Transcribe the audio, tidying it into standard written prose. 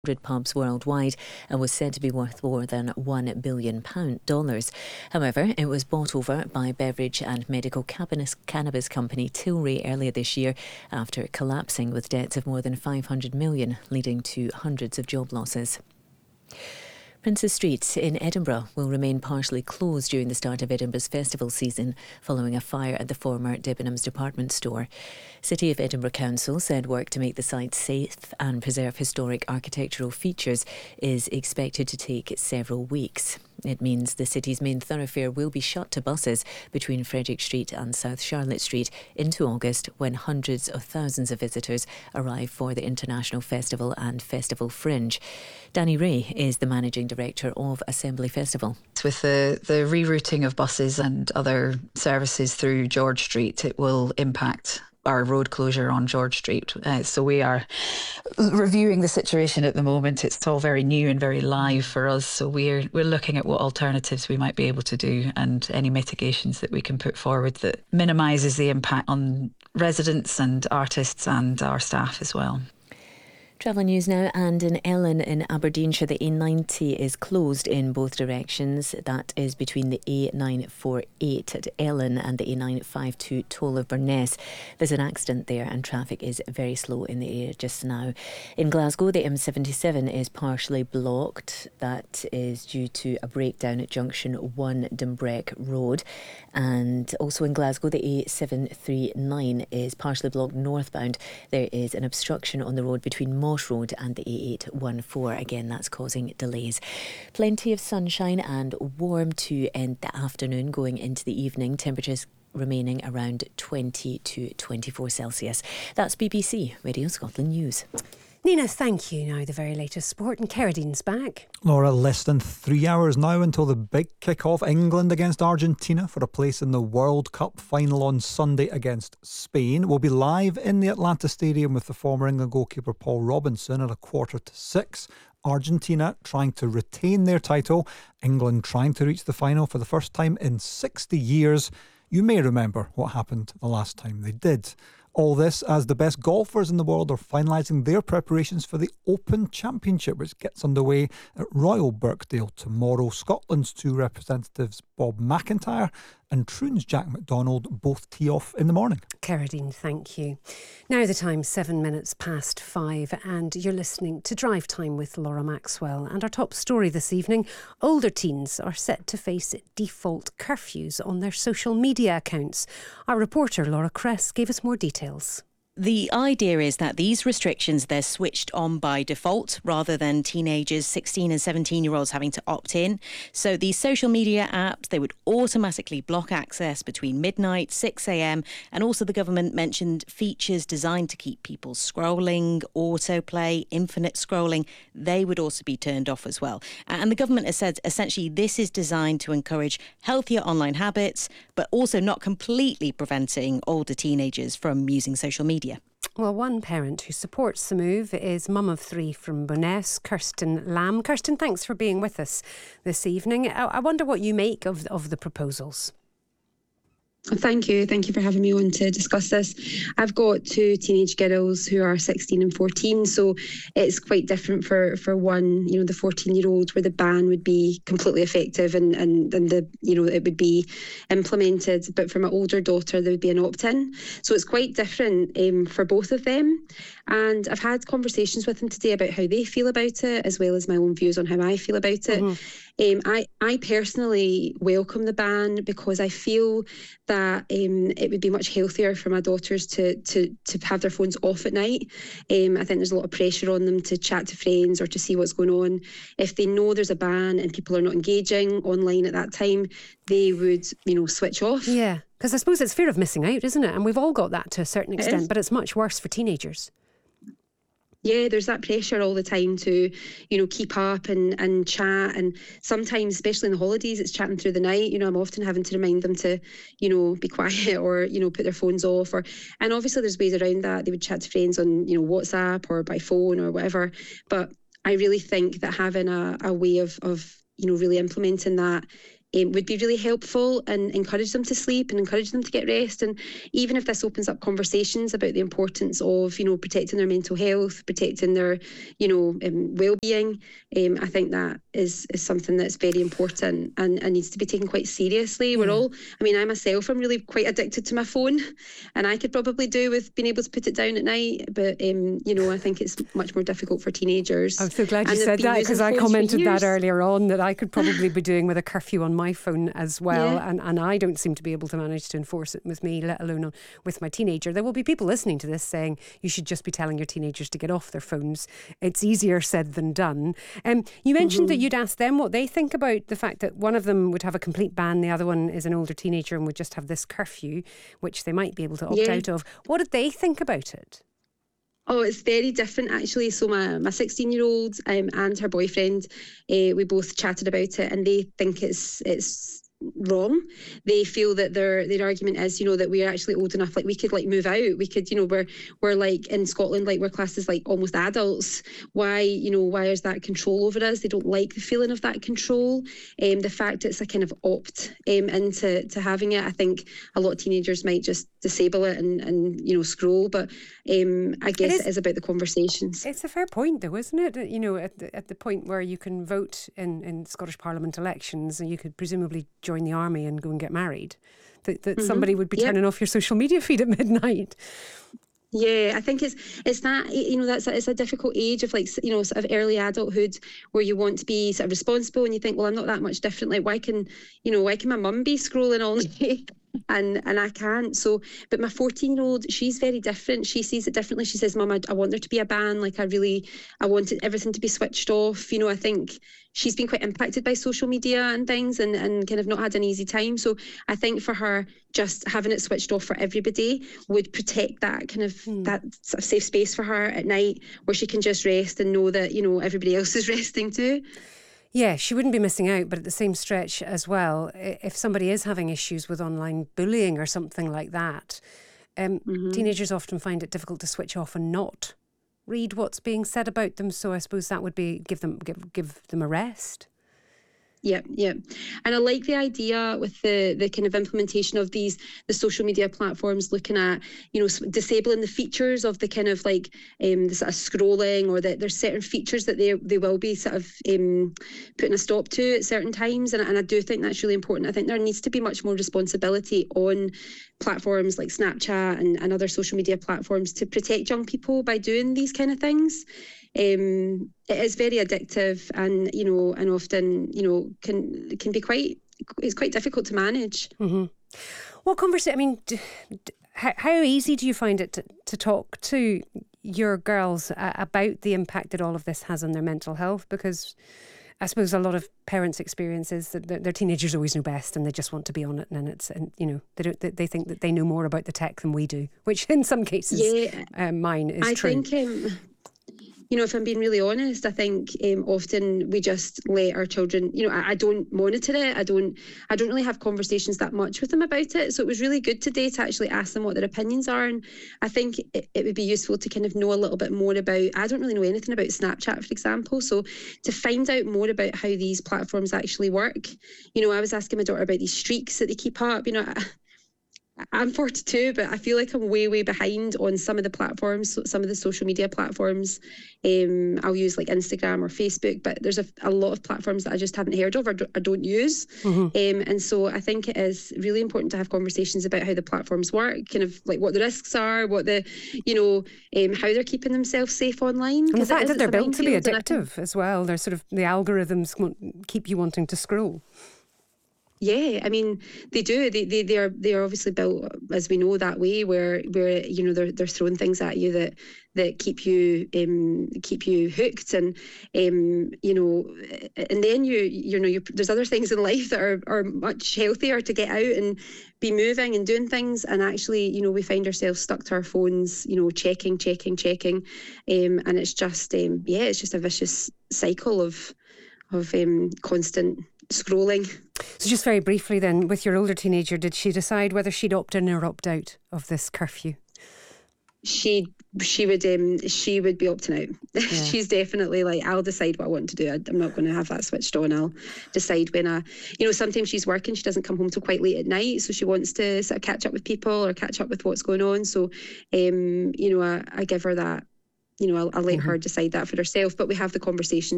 pubs worldwide and was said to be worth more than $1 billion. However, it was bought over by beverage and medical cannabis company Tilray earlier this year after collapsing with debts of more than $500 million, leading to hundreds of job losses. Princes Street in Edinburgh will remain partially closed during the start of Edinburgh's festival season following a fire at the former Debenhams department store. City of Edinburgh Council said work to make the site safe and preserve historic architectural features is expected to take several weeks. It means the city's main thoroughfare will be shut to buses between Frederick Street and South Charlotte Street into August, when hundreds of thousands of visitors arrive for the International Festival and Festival Fringe. Danny Ray is the managing director of Assembly Festival. With the rerouting of buses and other services through George Street, it will impact our road closure on George Street. So we are reviewing the situation at the moment. It's all very new and very live for us. So we're looking at what alternatives we might be able to do and any mitigations that we can put forward that minimises the impact on residents and artists and our staff as well. Travel news now, and in Ellon in Aberdeenshire, the A90 is closed in both directions. That is between the A948 at Ellon and the A952 Toll of Burness. There's an accident there and traffic is very slow in the area just now. In Glasgow, the M77 is partially blocked. That is due to a breakdown at junction 1 Dumbreck Road. And also in Glasgow, the A739 is partially blocked northbound. There is an obstruction on the road between Moss Road and the A814. Again, that's causing delays. Plenty of sunshine and warm to end the afternoon going into the evening. Temperatures remaining around 20 to 24 Celsius. That's BBC Radio Scotland News. Nina, thank you. Now the very latest sport, and Carradine's back. Laura, less than 3 hours now until the big kick-off. England against Argentina for a place in the World Cup final on Sunday against Spain. We'll be live in the Atlanta Stadium with the former England goalkeeper Paul Robinson at 5:45. Argentina trying to retain their title. England trying to reach the final for the first time in 60 years. You may remember what happened the last time they did. All this as the best golfers in the world are finalising their preparations for the Open Championship, which gets underway at Royal Birkdale tomorrow. Scotland's two representatives, Bob McIntyre and Troon's Jack McDonald, both tee off in the morning. Carradine, thank you. Now the time 7 minutes past 5, and you're listening to Drive Time with Laura Maxwell. And our top story this evening: older teens are set to face default curfews on their social media accounts. Our reporter Laura Cress gave us more details. The idea is that these restrictions, they're switched on by default rather than teenagers, 16 and 17-year-olds having to opt in. So these social media apps, they would automatically block access between midnight, 6 a.m. And also the government mentioned features designed to keep people scrolling, autoplay, infinite scrolling. They would also be turned off as well. And the government has said essentially this is designed to encourage healthier online habits, but also not completely preventing older teenagers from using social media. Well, one parent who supports the move is mum of three from Burness, Kirsten Lamb. Kirsten, thanks for being with us this evening. I wonder what you make of the proposals. Thank you. Thank you for having me on to discuss this. I've got two teenage girls who are 16 and 14, so it's quite different for one, the 14-year-old, where the ban would be completely effective and the it would be implemented. But for my older daughter, there would be an opt-in. So it's quite different for both of them. And I've had conversations with them today about how they feel about it, as well as my own views on how I feel about it. Mm-hmm. I personally welcome the ban because I feel that it would be much healthier for my daughters to have their phones off at night. I think there's a lot of pressure on them to chat to friends or to see what's going on. If they know there's a ban and people are not engaging online at that time, they would, switch off. Yeah, because I suppose it's fear of missing out, isn't it? And we've all got that to a certain extent, but it's much worse for teenagers. Yeah, there's that pressure all the time to, keep up and chat. And sometimes, especially in the holidays, it's chatting through the night. I'm often having to remind them to, be quiet or, put their phones off. And obviously there's ways around that. They would chat to friends on, WhatsApp or by phone or whatever. But I really think that having a way of really implementing that would be really helpful, and encourage them to sleep and encourage them to get rest. And even if this opens up conversations about the importance of, protecting their mental health, protecting their, well-being, I think that is something that's very important and needs to be taken quite seriously. We're all, I myself, I'm really quite addicted to my phone, and I could probably do with being able to put it down at night. But, I think it's much more difficult for teenagers. I'm so glad you said that, because I commented that earlier on, that I could probably be doing with a curfew on my phone as well. Yeah. And I don't seem to be able to manage to enforce it with me, let alone with my teenager. There will be people listening to this saying you should just be telling your teenagers to get off their phones. It's easier said than done. You mentioned that you'd ask them what they think about the fact that one of them would have a complete ban, the other one is an older teenager and would just have this curfew, which they might be able to opt out of. What did they think about it? Oh, it's very different, actually. So my 16-year-old and her boyfriend, we both chatted about it, and they think it's wrong. They feel that their argument is, that we're actually old enough, like we could move out. We could, we're like in Scotland, like we're classed as like almost adults. Why is that control over us? They don't like the feeling of that control. The fact it's a kind of opt into having it. I think a lot of teenagers might just disable it and scroll. But I guess it is about the conversations. It's a fair point, though, isn't it? At the point where you can vote in Scottish Parliament elections, and you could presumably join the army and go and get married, that somebody would be turning off your social media feed at midnight. Yeah, I think it's that, it's a difficult age of sort of early adulthood, where you want to be sort of responsible, and you think, well, I'm not that much different. Like, why can my mum be scrolling all day? And I can't. So, but my 14-year-old, she's very different. She sees it differently. She says, Mum, I want there to be a ban. Like, I wanted everything to be switched off. I think she's been quite impacted by social media and things, and kind of not had an easy time. So I think for her, just having it switched off for everybody would protect that kind of that sort of safe space for her at night, where she can just rest and know that, everybody else is resting too. Yeah, she wouldn't be missing out, but at the same stretch as well, if somebody is having issues with online bullying or something like that, teenagers often find it difficult to switch off and not read what's being said about them. So I suppose that would be give them a rest. Yeah. And I like the idea with the kind of implementation of the social media platforms, looking at, disabling the features of the kind of the sort of scrolling, or that there's certain features that they will be sort of putting a stop to at certain times. And I do think that's really important. I think there needs to be much more responsibility on platforms like Snapchat and other social media platforms to protect young people by doing these kind of things. It is very addictive, and and often can be quite difficult to manage. Mm-hmm. What conversation? I mean, how easy do you find it to talk to your girls about the impact that all of this has on their mental health? Because I suppose a lot of parents' experience is that their teenagers always know best, and they just want to be on it, they think that they know more about the tech than we do, which in some cases, mine is true. I think. If I'm being really honest, I think often we just let our children, I don't monitor it. I don't really have conversations that much with them about it. So it was really good today to actually ask them what their opinions are. And I think it would be useful to kind of know a little bit more about, I don't really know anything about Snapchat, for example. So to find out more about how these platforms actually work, I was asking my daughter about these streaks that they keep up. I'm 42, but I feel like I'm way, way behind on some of the platforms, some of the social media platforms. I'll use like Instagram or Facebook, but there's a lot of platforms that I just haven't heard of or I don't use. Mm-hmm. And so I think it is really important to have conversations about how the platforms work, kind of like what the risks are, what the, how they're keeping themselves safe online. And the fact that they're built to be addictive as well. They're sort of, the algorithms keep you wanting to scroll. Yeah, I mean, they do. They are obviously built, as we know, that way, where they're throwing things at you that keep you hooked, and and then there's other things in life that are much healthier to get out and be moving and doing things, and actually we find ourselves stuck to our phones, checking, and it's just it's just a vicious cycle of constant scrolling. So just very briefly then, with your older teenager, did she decide whether she'd opt in or opt out of this curfew? She she would be opting out. Yeah. She's definitely like, I'll decide what I want to do. I'm not going to have that switched on. I'll decide when sometimes she's working, she doesn't come home till quite late at night, so she wants to sort of catch up with people or catch up with what's going on. So I give her that, I'll let her decide that for herself, but we have the conversation